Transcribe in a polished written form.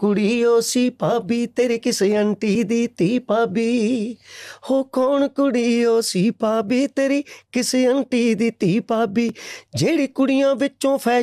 ਕੁੜੀ ਓ ਸੀ ਭਾਬੀ ਤੇਰੇ ਕਿਸੇ ਆਂਟੀ ਦੀ ਧੀ ਭਾਬੀ ਹੋ ਕੌਣ ਕੁੜੀ ਓ ਸੀ ਭਾਬੀ ਤੇਰੀ ਕਿਸੇ ਆਂਟੀ ਦੀ ਧੀ ਭਾਬੀ ਜਿਹੜੀ ਕੁੜੀਆਂ ਵਿੱਚੋਂ